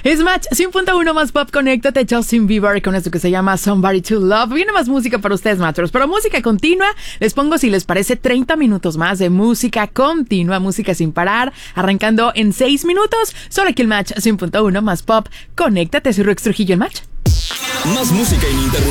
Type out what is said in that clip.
Es Match 100.1 más pop. Conéctate, Justin Bieber con esto que se llama Somebody to Love. Viene más música para ustedes, Matchers, pero música continua. Les pongo, si les parece, 30 minutos más de música continua, música sin parar, arrancando en 6 minutos. Solo aquí el Match 100.1 más pop. Conéctate, soy Rex Trujillo, el Match. Más música ininterrumpida.